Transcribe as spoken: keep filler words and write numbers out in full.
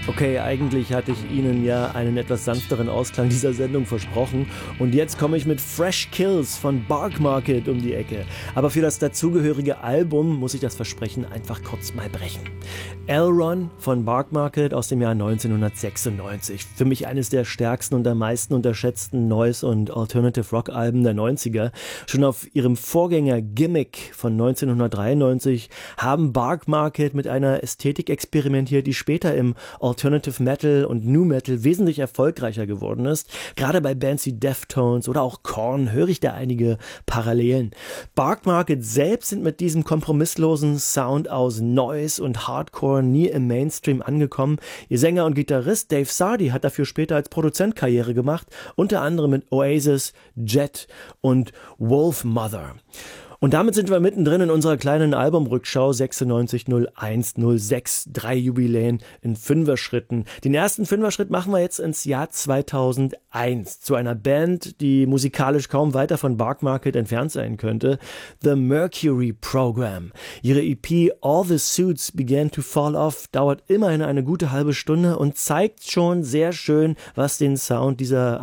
Okay, eigentlich hatte ich Ihnen ja einen etwas sanfteren Ausklang dieser Sendung versprochen und jetzt komme ich mit Fresh Kills von Bark Market um die Ecke. Aber für das dazugehörige Album muss ich das Versprechen einfach kurz mal brechen. Elron von Bark Market aus dem Jahr neunzehnhundertsechsundneunzig. Für mich eines der stärksten und am meisten unterschätzten Noise- und Alternative Rock Alben der neunziger. Schon auf ihrem Vorgänger Gimmick von neunzehnhundertdreiundneunzig haben Bark Market mit einer Ästhetik experimentiert, die später im Alternative Metal und Nu Metal wesentlich erfolgreicher geworden ist. Gerade bei Bands wie Deftones oder auch Korn höre ich da einige Parallelen. Bark Market selbst sind mit diesem kompromisslosen Sound aus Noise und Hardcore nie im Mainstream angekommen. Ihr Sänger und Gitarrist Dave Sardy hat dafür später als Produzent Karriere gemacht, unter anderem mit Oasis, Jet und Wolfmother. Und damit sind wir mittendrin in unserer kleinen Albumrückschau sechsundneunzig null eins null sechs, drei Jubiläen in Fünfer-Schritten. Den ersten Fünfer-Schritt machen wir jetzt ins Jahr zweitausendeins zu einer Band, die musikalisch kaum weiter von Bark Market entfernt sein könnte. The Mercury Program. Ihre E P All the Suits Began to Fall Off dauert immerhin eine gute halbe Stunde und zeigt schon sehr schön, was den Sound dieser